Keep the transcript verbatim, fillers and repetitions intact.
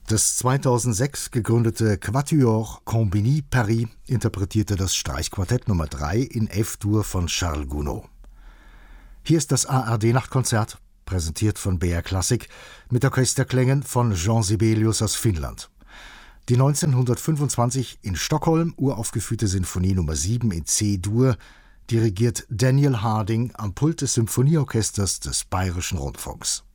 Das zweitausendsechs gegründete Quatuor Combini Paris interpretierte das Streichquartett Nummer drei in F-Dur von Charles Gounod. Hier ist das A R D-Nachtkonzert, präsentiert von B R Classic, mit Orchesterklängen von Jean Sibelius aus Finnland. Die neunzehnhundertfünfundzwanzig in Stockholm uraufgeführte Sinfonie Nummer sieben in C-Dur dirigiert Daniel Harding am Pult des Symphonieorchesters des Bayerischen Rundfunks.